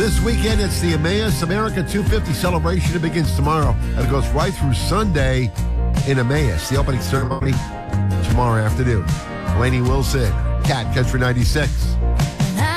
This weekend, it's the Emmaus America 250 celebration. It begins tomorrow, and it goes right through Sunday in Emmaus. The opening ceremony tomorrow afternoon. Lainey Wilson, Cat Country 96.